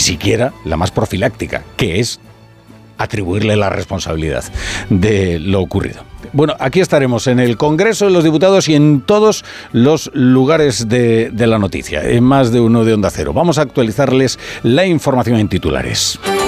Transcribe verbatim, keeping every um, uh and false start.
siquiera la más profiláctica, que es atribuirle la responsabilidad de lo ocurrido. Bueno, aquí estaremos en el Congreso de los Diputados y en todos los lugares de, de la noticia, en más de uno de Onda Cero. Vamos a actualizarles la información en titulares.